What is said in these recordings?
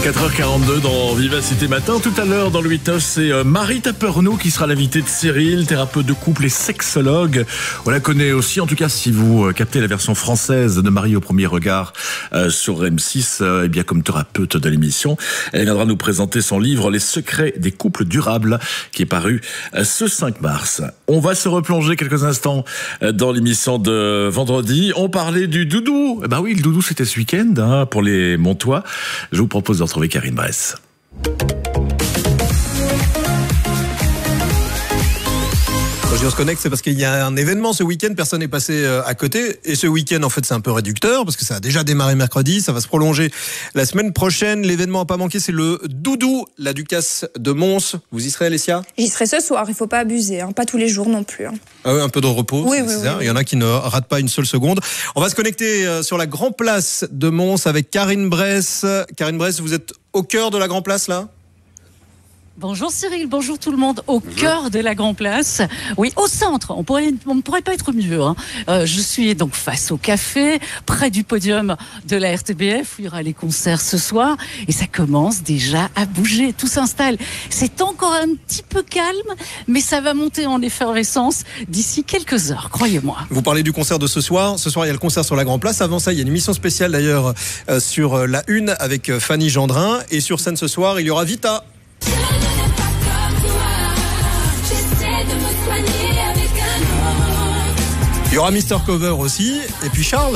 4h42 dans Vivacité Matin. Tout à l'heure dans le 8-9, c'est Marie Taperneau qui sera l'invitée de Cyril, thérapeute de couple et sexologue. On la connaît aussi, en tout cas si vous captez la version française de Marie au premier regard sur M6, bien comme thérapeute de l'émission. Elle viendra nous présenter son livre Les secrets des couples durables qui est paru ce 5 mars. On va se replonger quelques instants dans l'émission de vendredi. On parlait du doudou. Ben oui, le doudou c'était ce week-end pour les Montois. Je vous propose de retrouver Karine Bress. On se connecte, c'est parce qu'il y a un événement ce week-end, personne n'est passé à côté. Et ce week-end, en fait, c'est un peu réducteur parce que ça a déjà démarré mercredi, ça va se prolonger la semaine prochaine. L'événement à pas manquer, c'est le Doudou, la Ducasse de Mons. Vous y serez, Alessia ? J'y serai ce soir, il ne faut pas abuser, pas tous les jours non plus. Ah oui, un peu de repos, oui, c'est ça. Oui. Il y en a qui ne ratent pas une seule seconde. On va se connecter sur la Grand Place de Mons avec Karine Bress. Karine Bress, vous êtes au cœur de la Grand Place, là ? Bonjour Cyril, bonjour tout le monde, au cœur de la Grand Place, oui, au centre, on ne pourrait pas être mieux. Je suis donc face au café, près du podium de la RTBF, où il y aura les concerts ce soir, et ça commence déjà à bouger, tout s'installe. C'est encore un petit peu calme, mais ça va monter en effervescence d'ici quelques heures, croyez-moi. Vous parlez du concert de ce soir, il y a le concert sur la Grand Place, avant ça il y a une émission spéciale d'ailleurs sur la Une avec Fanny Gendrin, et sur scène ce soir il y aura Vita. Il y aura Mr. Cover aussi, et puis Charles.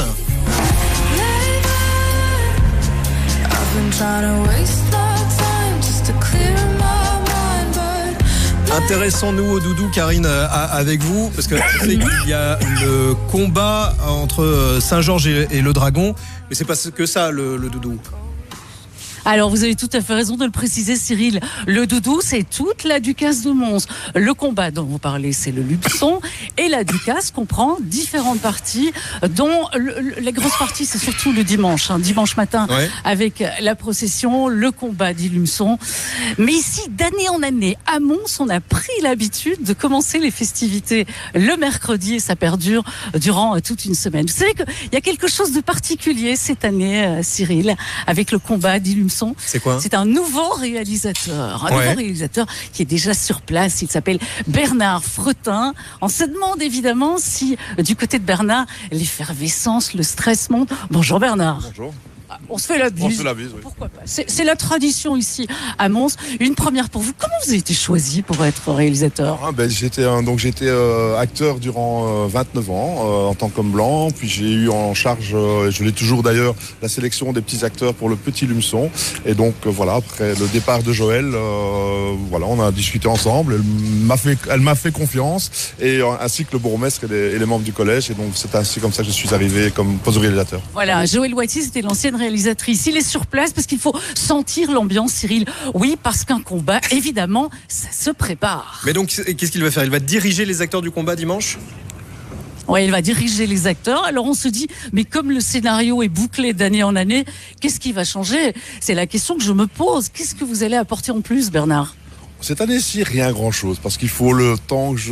Intéressons-nous au doudou, Karine, avec vous, parce que il y a le combat entre Saint-Georges et le Dragon, mais c'est pas que ça le doudou. Alors, vous avez tout à fait raison de le préciser, Cyril. Le doudou, c'est toute la Ducasse de Mons. Le combat dont vous parlez, c'est le luxon. Et la Ducasse comprend différentes parties, dont la grosse partie, c'est surtout le dimanche. Dimanche matin, ouais. Avec la procession, le combat dit luxon. Mais ici, d'année en année, à Mons, on a pris l'habitude de commencer les festivités le mercredi et ça perdure durant toute une semaine. Vous savez qu'il y a quelque chose de particulier cette année, Cyril, avec le combat dit luxon. C'est quoi ? C'est un nouveau réalisateur. Nouveau réalisateur qui est déjà sur place. Il s'appelle Bernard Fretin. On se demande évidemment si, du côté de Bernard, l'effervescence, le stress monte. Bonjour Bernard. Bonjour. On se fait la bise. On se fait la bise, oui. Pourquoi pas ? C'est la tradition ici à Mons. Une première pour vous. Comment vous avez été choisi pour être réalisateur ? J'étais acteur durant 29 ans en tant qu'homme blanc. Puis j'ai eu en charge, je l'ai toujours d'ailleurs, la sélection des petits acteurs pour le Petit Lumeçon. Et donc voilà, après le départ de Joël, on a discuté ensemble. Elle m'a fait confiance, et ainsi que le bourgmestre et les membres du collège. Et donc c'est ainsi comme ça que je suis arrivé comme poste de réalisateur. Voilà, Joël Wattier, c'était l'ancienne réalisatrice. Il est sur place parce qu'il faut sentir l'ambiance, Cyril. Oui, parce qu'un combat, évidemment, ça se prépare. Mais donc, qu'est-ce qu'il va faire ? Il va diriger les acteurs du combat dimanche ? Oui, il va diriger les acteurs. Alors on se dit, mais comme le scénario est bouclé d'année en année, qu'est-ce qui va changer ? C'est la question que je me pose. Qu'est-ce que vous allez apporter en plus, Bernard ? Cette année-ci, rien grand-chose, parce qu'il faut le temps que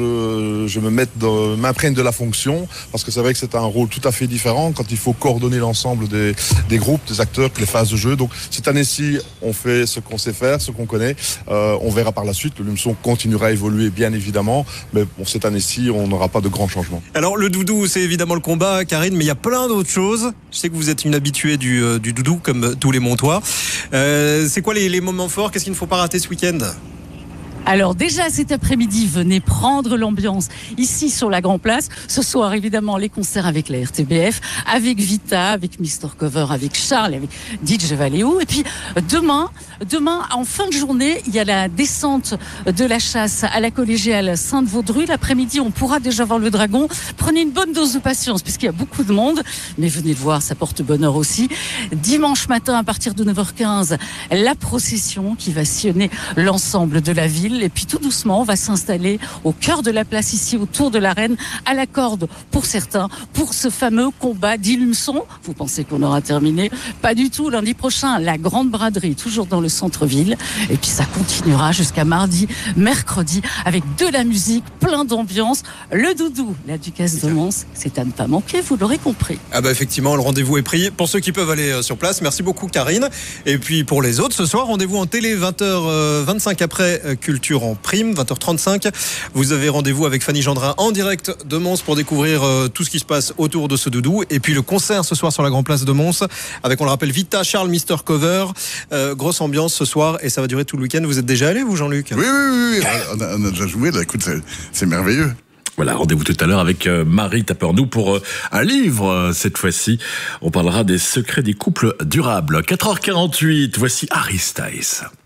je m'imprègne de la fonction, parce que c'est vrai que c'est un rôle tout à fait différent quand il faut coordonner l'ensemble des groupes, des acteurs, les phases de jeu. Donc cette année-ci, on fait ce qu'on sait faire, ce qu'on connaît. On verra par la suite. Le lumeçon continuera à évoluer, bien évidemment, mais cette année-ci, on n'aura pas de grands changements. Alors le doudou, c'est évidemment le combat, Karine, mais il y a plein d'autres choses. Je sais que vous êtes une habituée du doudou, comme tous les Montois. C'est quoi les moments forts ? Qu'est-ce qu'il ne faut pas rater ce week-end ? Alors déjà cet après-midi, venez prendre l'ambiance ici sur la Grand Place. Ce soir, évidemment, les concerts avec la RTBF, avec Vita, avec Mr. Cover, avec Charles, avec DJ Valéo. Et puis demain, en fin de journée, il y a la descente de la chasse à la collégiale Sainte-Vaudrue. L'après-midi, on pourra déjà voir le dragon. Prenez une bonne dose de patience puisqu'il y a beaucoup de monde. Mais venez le voir, ça porte bonheur aussi. Dimanche matin, à partir de 9h15, la procession qui va sillonner l'ensemble de la ville. ville. Et puis tout doucement, on va s'installer au cœur de la place ici, autour de l'arène, à la corde pour certains, pour ce fameux combat d'Ilumson. Vous pensez qu'on aura terminé? Pas du tout. Lundi prochain, la grande braderie, toujours dans le centre-ville. Et puis ça continuera jusqu'à mardi, mercredi, avec de la musique, plein d'ambiance. Le doudou, la Ducasse de Mons, c'est à ne pas manquer, vous l'aurez compris. Ah bah effectivement, le rendez-vous est pris. Pour ceux qui peuvent aller sur place, merci beaucoup Karine. Et puis pour les autres, ce soir, rendez-vous en télé, 20h25 après Culture en prime, 20h35. Vous avez rendez-vous avec Fanny Gendrin en direct de Mons pour découvrir tout ce qui se passe autour de ce doudou. Et puis le concert ce soir sur la Grand Place de Mons, avec, on le rappelle, Vita, Charles, Mister Cover. Grosse ambiance ce soir et ça va durer tout le week-end. Vous êtes déjà allé, vous, Jean-Luc? Oui. On a déjà joué. Là, écoute, c'est merveilleux. Voilà, rendez-vous tout à l'heure avec Marie Tapernou pour un livre. Cette fois-ci, on parlera des secrets des couples durables. 4h48, voici Harry Styles.